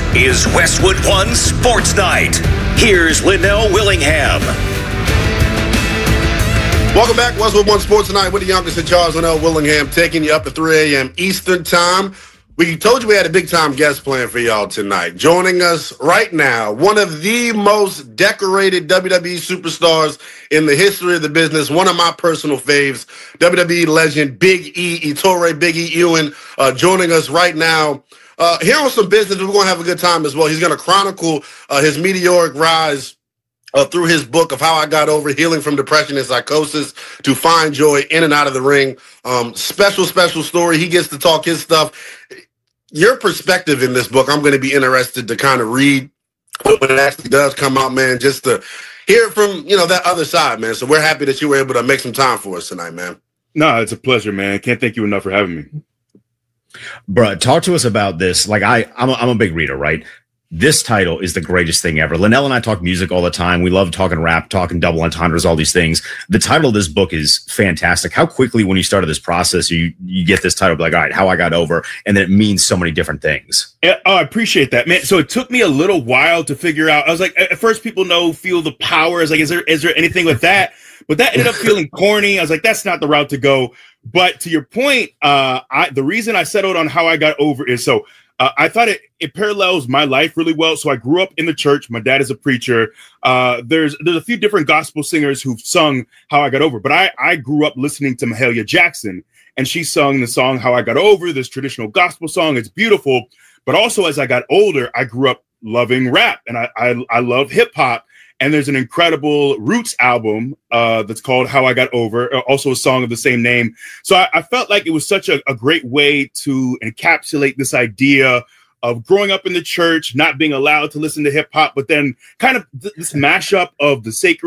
is Westwood One Sports Night. Here's Linnell Willingham. Welcome back, Westwood One Sports Night with the youngest in Charles, Linnell Willingham, taking you up at 3 a.m. Eastern Time. We told you we had a big-time guest planned for y'all tonight. Joining us right now, one of the most decorated WWE superstars in the history of the business, one of my personal faves, WWE legend Big E, Ettore Big E Ewing, joining us right now. Here on Some Business, we're going to have a good time as well. He's going to chronicle his meteoric rise through his book of How I Got Over, Healing from Depression and Psychosis to Find Joy in and Out of the Ring. Special story. He gets to talk his stuff. Your perspective in this book, I'm going to be interested to kind of read when it actually does come out, man, just to hear it from, that other side, man. So we're happy that you were able to make some time for us tonight, man. No, it's a pleasure, man. Can't thank you enough for having me. Bruh, talk to us about this. Like I'm a big reader, right? This title is the greatest thing ever. Linnell and I talk music all the time. We love talking rap, talking double entendres, all these things. The title of this book is fantastic. How quickly, when you started this process, you get this title, like, all right, How I Got Over, and then it means so many different things. I appreciate that, man. So it took me a little while to figure out. I was like, at first, people feel the power. I was like, is there anything with that? But that ended up feeling corny. I was like, that's not the route to go. But to your point, the reason I settled on How I Got Over is I thought it parallels my life really well. So I grew up in the church. My dad is a preacher. There's a few different gospel singers who've sung How I Got Over, but I grew up listening to Mahalia Jackson, and she sung the song How I Got Over, this traditional gospel song. It's beautiful. But also as I got older, I grew up loving rap, and I love hip hop. And there's an incredible Roots album that's called How I Got Over, also a song of the same name. So I felt like it was such a great way to encapsulate this idea of growing up in the church, not being allowed to listen to hip hop, but then kind of this mashup of the sacred